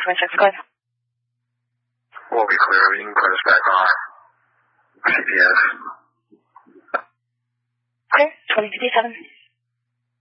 Command checks, go ahead. We'll be clear. You can put us back on CPS. Clear, 22D7.